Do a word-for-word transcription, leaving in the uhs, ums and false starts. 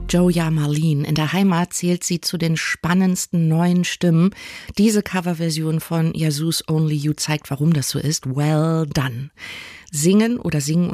Joja Marlene. In der Heimat zählt sie zu den spannendsten neuen Stimmen. Diese Coverversion von Yazoo's Only You zeigt, warum das so ist. Well done. Singen oder singen